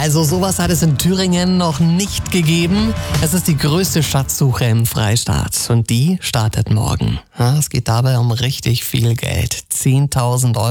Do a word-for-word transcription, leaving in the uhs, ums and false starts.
Also sowas hat es in Thüringen noch nicht gegeben. Es ist die größte Schatzsuche im Freistaat und die startet morgen. Ja, es geht dabei um richtig viel Geld. zehntausend Euro.